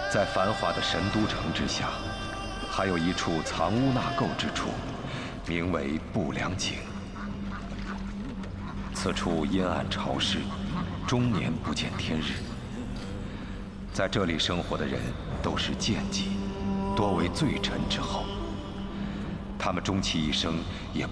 在繁华的神都城之下，还有一处藏污纳垢之处，名为不良井。此处阴暗潮湿，终年不见天日。在这里生活的人都是贱籍，多为罪臣之后。他们终其一生也